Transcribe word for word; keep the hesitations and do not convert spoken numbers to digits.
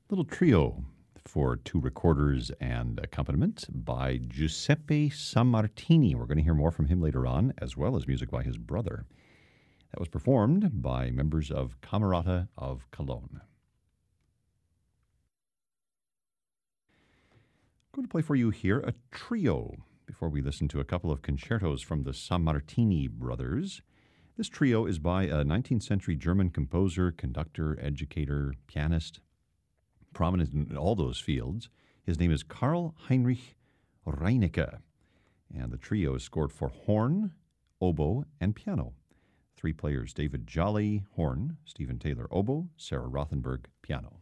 Little trio for two recorders and accompaniment by Giuseppe Sammartini. We're going to hear more from him later on, as well as music by his brother. That was performed by members of Camerata of Cologne. I'm going to play for you here a trio before we listen to a couple of concertos from the Sammartini brothers. This trio is by a nineteenth century German composer, conductor, educator, pianist, prominent in all those fields. His name is Karl Heinrich Reinecke, and the trio is scored for horn, oboe, and piano. Three players: David Jolly, horn; Stephen Taylor, oboe; Sarah Rothenberg, piano.